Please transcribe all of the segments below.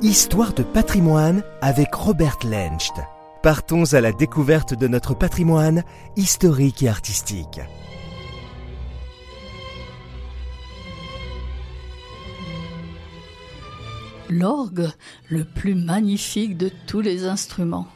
Histoire de patrimoine avec Robert Lencht. Partons à la découverte de notre patrimoine historique et artistique. L'orgue, le plus magnifique de tous les instruments.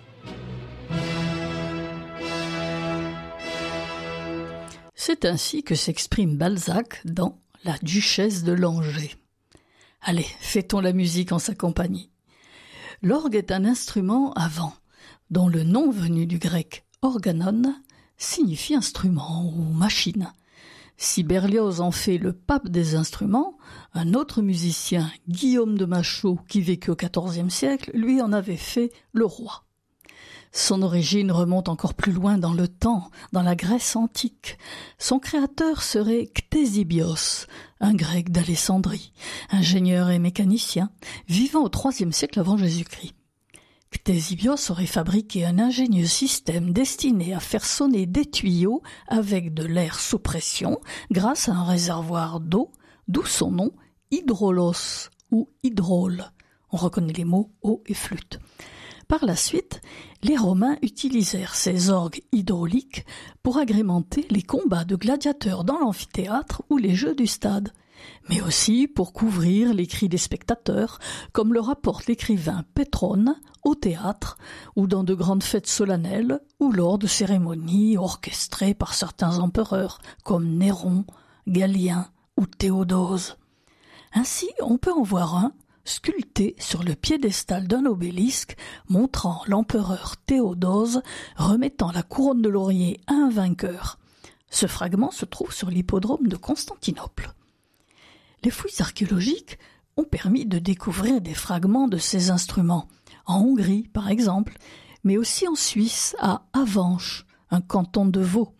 C'est ainsi que s'exprime Balzac dans La Duchesse de Langeais. Allez, fêtons la musique en sa compagnie. L'orgue est un instrument à vent, dont le nom venu du grec organon signifie instrument ou machine. Si Berlioz en fait le pape des instruments, un autre musicien, Guillaume de Machaut, qui vécut au XIVe siècle, lui en avait fait le roi. Son origine remonte encore plus loin dans le temps, dans la Grèce antique. Son créateur serait Ctésibios, un grec d'Alexandrie, ingénieur et mécanicien, vivant au IIIe siècle avant Jésus-Christ. Ctésibios aurait fabriqué un ingénieux système destiné à faire sonner des tuyaux avec de l'air sous pression grâce à un réservoir d'eau, d'où son nom hydrolos ou hydraule. On reconnaît les mots eau et flûte. Par la suite, les Romains utilisèrent ces orgues hydrauliques pour agrémenter les combats de gladiateurs dans l'amphithéâtre ou les jeux du stade, mais aussi pour couvrir les cris des spectateurs, comme le rapporte l'écrivain Pétrone au théâtre ou dans de grandes fêtes solennelles ou lors de cérémonies orchestrées par certains empereurs comme Néron, Galien ou Théodose. Ainsi, on peut en voir un sculpté sur le piédestal d'un obélisque montrant l'empereur Théodose remettant la couronne de laurier à un vainqueur. Ce fragment se trouve sur l'hippodrome de Constantinople. Les fouilles archéologiques ont permis de découvrir des fragments de ces instruments, en Hongrie par exemple, mais aussi en Suisse, à Avenches, un canton de Vaud.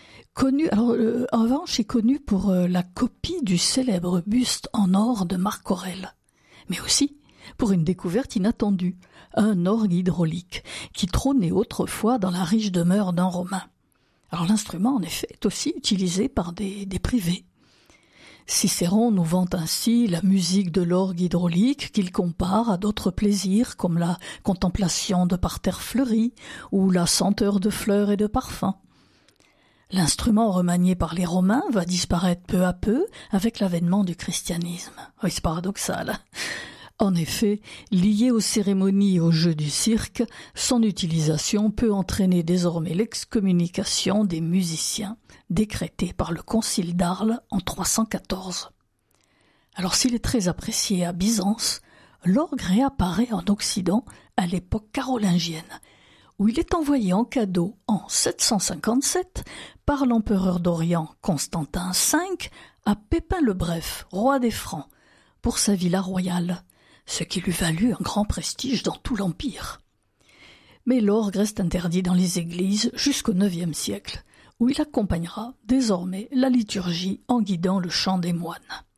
Avenches est connu pour la copie du célèbre buste en or de Marc Aurèle, mais aussi pour une découverte inattendue, un orgue hydraulique qui trônait autrefois dans la riche demeure d'un Romain. Alors l'instrument, en effet, est aussi utilisé par des privés. Cicéron nous vante ainsi la musique de l'orgue hydraulique qu'il compare à d'autres plaisirs comme la contemplation de parterres fleuris ou la senteur de fleurs et de parfums. L'instrument remanié par les Romains va disparaître peu à peu avec l'avènement du christianisme. Oui, c'est paradoxal. En effet, lié aux cérémonies et aux jeux du cirque, son utilisation peut entraîner désormais l'excommunication des musiciens, décrétée par le concile d'Arles en 314. Alors s'il est très apprécié à Byzance, l'orgue réapparaît en Occident à l'époque carolingienne, où il est envoyé en cadeau en 757 par l'empereur d'Orient Constantin V à Pépin le Bref, roi des Francs, pour sa villa royale, ce qui lui valut un grand prestige dans tout l'Empire. Mais l'orgue reste interdit dans les églises jusqu'au IXe siècle, où il accompagnera désormais la liturgie en guidant le chant des moines.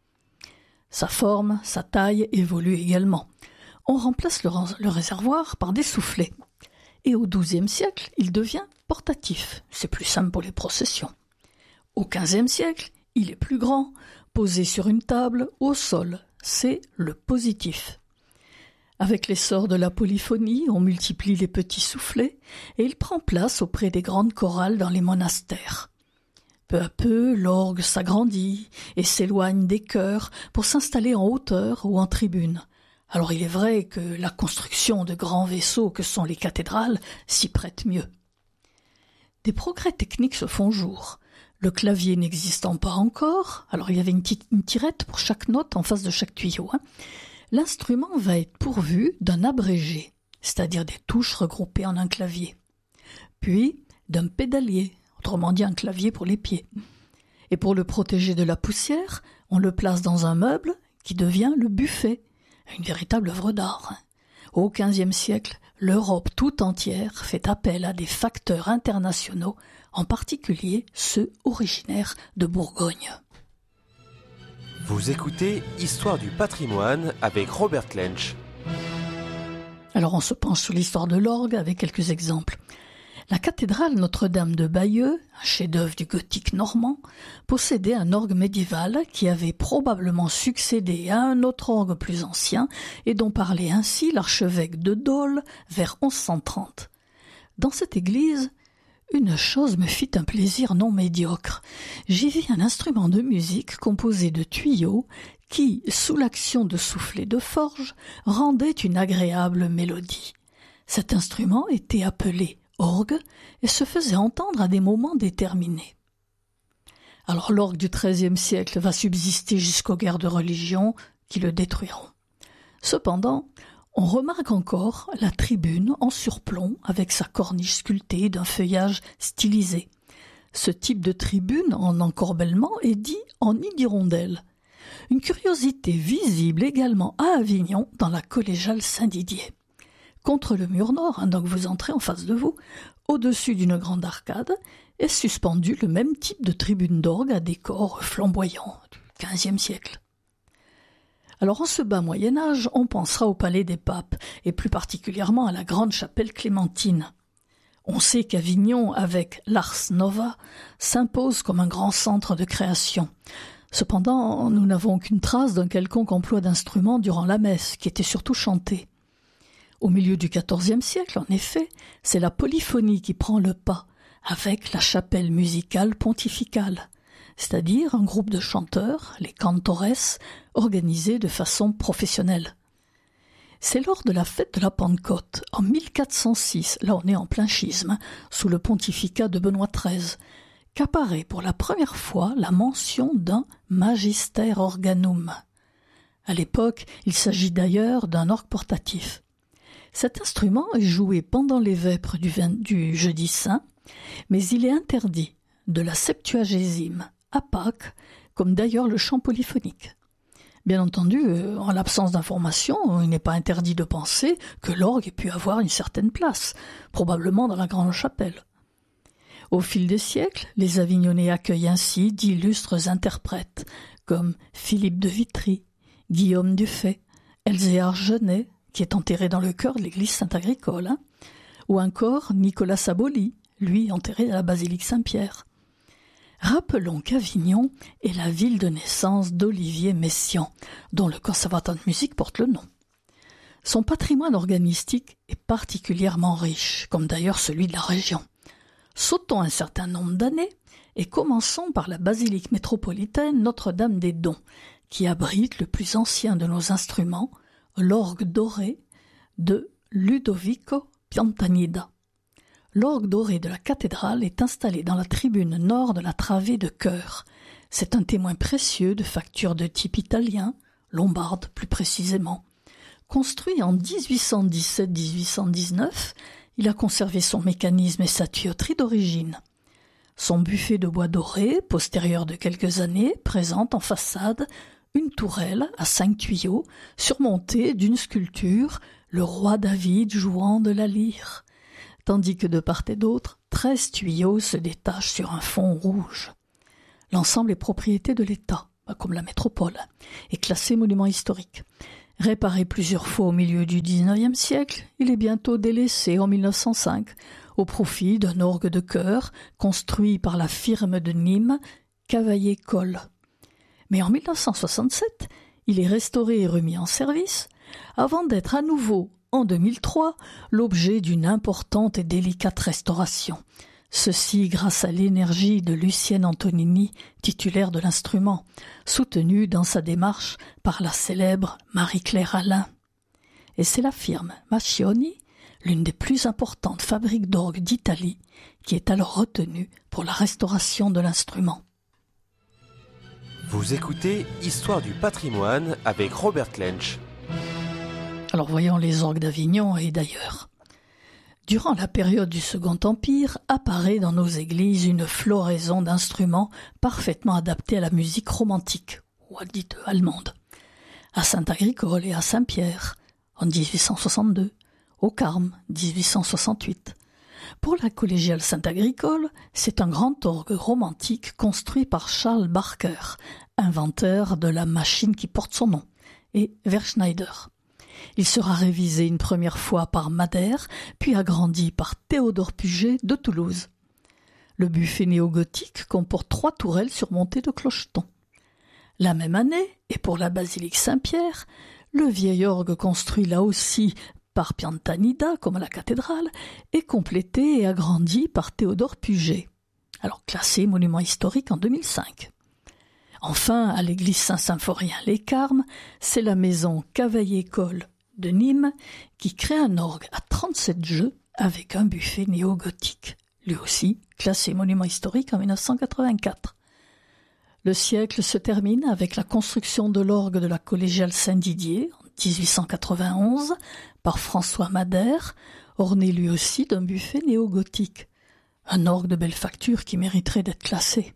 Sa forme, sa taille évoluent également. On remplace le réservoir par des soufflets. Et au XIIe siècle, il devient portatif. C'est plus simple pour les processions. Au XVe siècle, il est plus grand, posé sur une table au sol. C'est le positif. Avec l'essor de la polyphonie, on multiplie les petits soufflets et il prend place auprès des grandes chorales dans les monastères. Peu à peu, l'orgue s'agrandit et s'éloigne des chœurs pour s'installer en hauteur ou en tribune. Alors il est vrai que la construction de grands vaisseaux que sont les cathédrales s'y prête mieux. Des progrès techniques se font jour. Le clavier n'existant pas encore, alors il y avait une tirette pour chaque note en face de chaque tuyau. L'instrument va être pourvu d'un abrégé, c'est-à-dire des touches regroupées en un clavier, puis d'un pédalier, autrement dit un clavier pour les pieds. Et pour le protéger de la poussière, on le place dans un meuble qui devient le buffet, une véritable œuvre d'art. Au XVe siècle, l'Europe tout entière fait appel à des facteurs internationaux, en particulier ceux originaires de Bourgogne. Vous écoutez Histoire du patrimoine avec Robert Lencht. Alors on se penche sur l'histoire de l'orgue avec quelques exemples. La cathédrale Notre-Dame de Bayeux, un chef-d'œuvre du gothique normand, possédait un orgue médiéval qui avait probablement succédé à un autre orgue plus ancien et dont parlait ainsi l'archevêque de Dole vers 1130. Dans cette église, une chose me fit un plaisir non médiocre. J'y vis un instrument de musique composé de tuyaux qui, sous l'action de soufflets de forge, rendait une agréable mélodie. Cet instrument était appelé orgue et se faisait entendre à des moments déterminés. Alors l'orgue du XIIIe siècle va subsister jusqu'aux guerres de religion qui le détruiront. Cependant, on remarque encore la tribune en surplomb avec sa corniche sculptée d'un feuillage stylisé. Ce type de tribune en encorbellement est dit en nid d'hirondelle. Une curiosité visible également à Avignon dans la collégiale Saint-Didier. Contre le mur nord, donc vous entrez en face de vous, au-dessus d'une grande arcade, est suspendu le même type de tribune d'orgue à décor flamboyant du XVe siècle. Alors en ce bas Moyen-Âge, on pensera au palais des papes, et plus particulièrement à la grande chapelle clémentine. On sait qu'Avignon, avec l'Ars Nova, s'impose comme un grand centre de création. Cependant, nous n'avons aucune trace d'un quelconque emploi d'instruments durant la messe, qui était surtout chantée. Au milieu du XIVe siècle, en effet, c'est la polyphonie qui prend le pas, avec la chapelle musicale pontificale, c'est-à-dire un groupe de chanteurs, les cantores, organisés de façon professionnelle. C'est lors de la fête de la Pentecôte, en 1406, là on est en plein schisme, sous le pontificat de Benoît XIII, qu'apparaît pour la première fois la mention d'un magister organum. À l'époque, il s'agit d'ailleurs d'un orgue portatif. Cet instrument est joué pendant les vêpres du jeudi saint, mais il est interdit de la Septuagésime à Pâques, comme d'ailleurs le chant polyphonique. Bien entendu, en l'absence d'informations, il n'est pas interdit de penser que l'orgue ait pu avoir une certaine place, probablement dans la grande chapelle. Au fil des siècles, les Avignonnais accueillent ainsi d'illustres interprètes, comme Philippe de Vitry, Guillaume Dufay, Elzéar Genet, qui est enterré dans le chœur de l'église Saint-Agricole, ou encore Nicolas Saboli, lui enterré à la basilique Saint-Pierre. Rappelons qu'Avignon est la ville de naissance d'Olivier Messiaen, dont le conservatoire de musique porte le nom. Son patrimoine organistique est particulièrement riche, comme d'ailleurs celui de la région. Sautons un certain nombre d'années et commençons par la basilique métropolitaine Notre-Dame des Dons, qui abrite le plus ancien de nos instruments, l'orgue doré de Ludovico Piantanida. L'orgue doré de la cathédrale est installé dans la tribune nord de la travée de chœur. C'est un témoin précieux de facture de type italien, lombarde plus précisément. Construit en 1817-1819, il a conservé son mécanisme et sa tuyauterie d'origine. Son buffet de bois doré, postérieur de quelques années, présente en façade une tourelle à 5 tuyaux, surmontée d'une sculpture, le roi David jouant de la lyre, tandis que de part et d'autre, 13 tuyaux se détachent sur un fond rouge. L'ensemble est propriété de l'État, comme la métropole, et classé monument historique. Réparé plusieurs fois au milieu du XIXe siècle, il est bientôt délaissé en 1905, au profit d'un orgue de chœur construit par la firme de Nîmes, Cavaillé-Coll. Mais en 1967, il est restauré et remis en service, avant d'être à nouveau, en 2003, l'objet d'une importante et délicate restauration. Ceci grâce à l'énergie de Lucienne Antonini, titulaire de l'instrument, soutenue dans sa démarche par la célèbre Marie-Claire Alain. Et c'est la firme Mascioni, l'une des plus importantes fabriques d'orgues d'Italie, qui est alors retenue pour la restauration de l'instrument. Vous écoutez Histoire du patrimoine avec Robert Lensch. Alors voyons les orgues d'Avignon et d'ailleurs. Durant la période du Second Empire, apparaît dans nos églises une floraison d'instruments parfaitement adaptés à la musique romantique, ou dite allemande. À Saint-Agricole et à Saint-Pierre, en 1862, au Carme, 1868. Pour la collégiale Saint-Agricole, c'est un grand orgue romantique construit par Charles Barker, inventeur de la machine qui porte son nom, et Verschneider. Il sera révisé une première fois par Madère, puis agrandi par Théodore Puget de Toulouse. Le buffet néo-gothique comporte 3 tourelles surmontées de clochetons. La même année, et pour la basilique Saint-Pierre, le vieil orgue construit là aussi par Piantanida, comme à la cathédrale, est complété et agrandi par Théodore Puget, alors classé monument historique en 2005. Enfin, à l'église Saint-Symphorien-les Carmes, c'est la maison Cavaillé-École de Nîmes qui crée un orgue à 37 jeux avec un buffet néo-gothique, lui aussi classé monument historique en 1984. Le siècle se termine avec la construction de l'orgue de la collégiale Saint-Didier en 1891 par François Madère, orné lui aussi d'un buffet néo-gothique. Un orgue de belle facture qui mériterait d'être classé.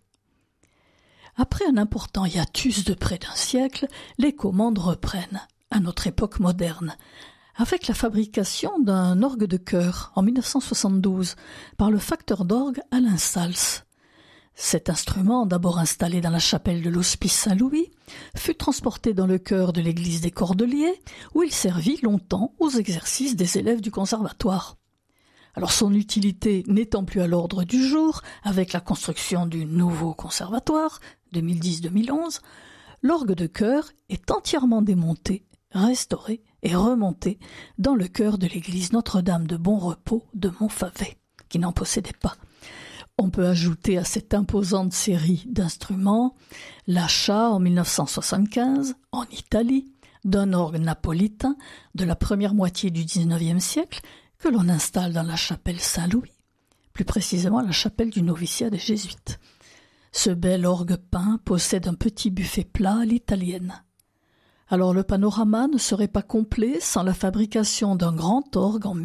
Après un important hiatus de près d'un siècle, les commandes reprennent, à notre époque moderne, avec la fabrication d'un orgue de chœur en 1972 par le facteur d'orgue Alain Sals. Cet instrument, d'abord installé dans la chapelle de l'Hospice Saint-Louis, fut transporté dans le chœur de l'église des Cordeliers, où il servit longtemps aux exercices des élèves du conservatoire. Alors son utilité n'étant plus à l'ordre du jour, avec la construction du nouveau conservatoire, 2010-2011, l'orgue de chœur est entièrement démonté, restauré et remonté dans le chœur de l'église Notre-Dame de Bon Repos de Montfavet, qui n'en possédait pas. On peut ajouter à cette imposante série d'instruments l'achat en 1975, en Italie, d'un orgue napolitain de la première moitié du XIXe siècle que l'on installe dans la chapelle Saint-Louis, plus précisément la chapelle du noviciat des Jésuites. Ce bel orgue peint possède un petit buffet plat à l'italienne. Alors le panorama ne serait pas complet sans la fabrication d'un grand orgue en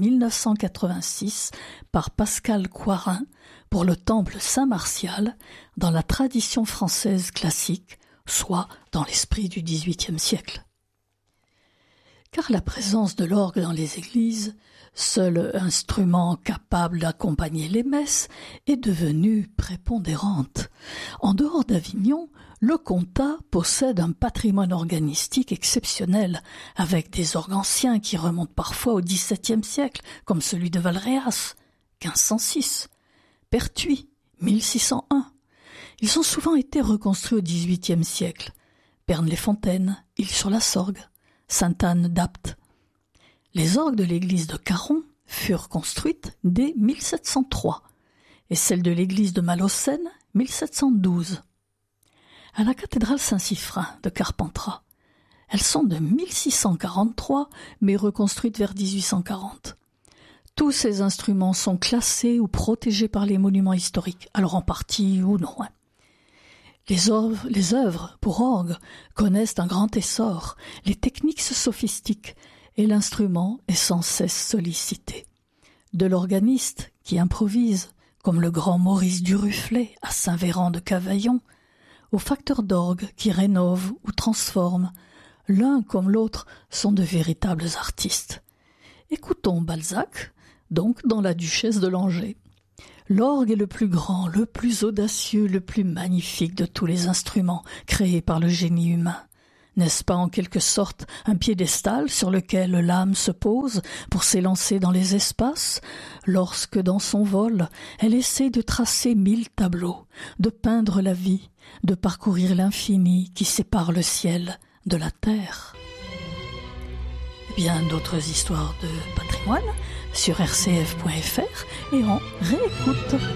1986 par Pascal Coirin pour le temple Saint-Martial dans la tradition française classique, soit dans l'esprit du XVIIIe siècle. Car la présence de l'orgue dans les églises, seul instrument capable d'accompagner les messes, est devenue prépondérante. En dehors d'Avignon, le comtat possède un patrimoine organistique exceptionnel, avec des orgues anciens qui remontent parfois au XVIIe siècle, comme celui de Valréas, 1506, Pertuis, 1601. Ils ont souvent été reconstruits au XVIIIe siècle. Berne-les-Fontaines, Île-sur-la-Sorgue, Sainte-Anne d'Apt. Les orgues de l'église de Caron furent construites dès 1703 et celles de l'église de Malaucène 1712. À la cathédrale Saint-Siffrin de Carpentras, elles sont de 1643 mais reconstruites vers 1840. Tous ces instruments sont classés ou protégés par les monuments historiques, alors en partie ou non. Les œuvres pour orgue connaissent un grand essor, les techniques se sophistiquent et l'instrument est sans cesse sollicité. De l'organiste qui improvise, comme le grand Maurice Duruflet à Saint-Véran de Cavaillon, au facteur d'orgue qui rénove ou transforme, l'un comme l'autre sont de véritables artistes. Écoutons Balzac, donc dans La Duchesse de Langeais. L'orgue est le plus grand, le plus audacieux, le plus magnifique de tous les instruments créés par le génie humain. N'est-ce pas en quelque sorte un piédestal sur lequel l'âme se pose pour s'élancer dans les espaces, lorsque dans son vol, elle essaie de tracer 1000 tableaux, de peindre la vie, de parcourir l'infini qui sépare le ciel de la terre? Bien d'autres histoires de patrimoine sur rcf.fr et en réécoute.